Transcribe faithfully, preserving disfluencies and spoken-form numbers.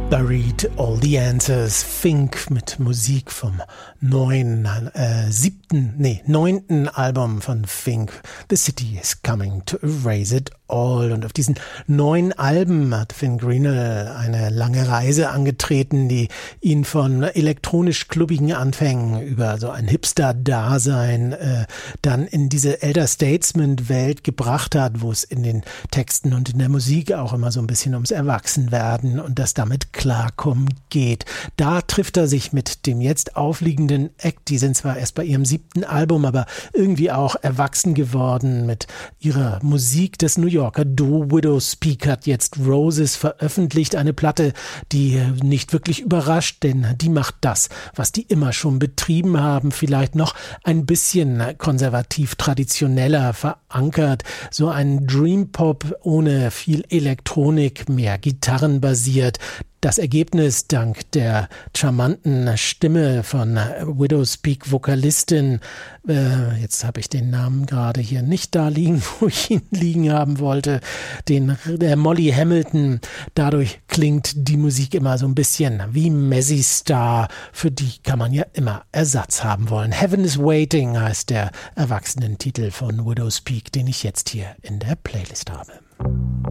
Buried All the Answers, Fink mit Musik vom neuen, äh, siebten, nee, neunten Album von Fink, The City is Coming to Erase It All. Und auf diesen neun Alben hat Finn Greenell eine lange Reise angetreten, die ihn von elektronisch-klubbigen Anfängen über so ein Hipster-Dasein äh, dann in diese Elder Statesman-Welt gebracht hat, wo es in den Texten und in der Musik auch immer so ein bisschen ums Erwachsenwerden und das damit Klarkommen geht. Da trifft er sich mit dem jetzt aufliegenden Act. Die sind zwar erst bei ihrem siebten Album, aber irgendwie auch erwachsen geworden mit ihrer Musik. Das New Yorker Duo Widowspeak hat jetzt Roses veröffentlicht, eine Platte, die nicht wirklich überrascht, denn die macht das, was die immer schon betrieben haben, vielleicht noch ein bisschen konservativ traditioneller verankert. So ein Dream Pop ohne viel Elektronik, mehr Gitarren basiert. Das Ergebnis dank der charmanten Stimme von Widowspeak-Vokalistin, äh, jetzt habe ich den Namen gerade hier nicht da liegen, wo ich ihn liegen haben wollte, den der Molly Hamilton. Dadurch klingt die Musik immer so ein bisschen wie Mazzy Star, für die kann man ja immer Ersatz haben wollen. Heaven is Waiting heißt der Erwachsenentitel von Widowspeak, den ich jetzt hier in der Playlist habe.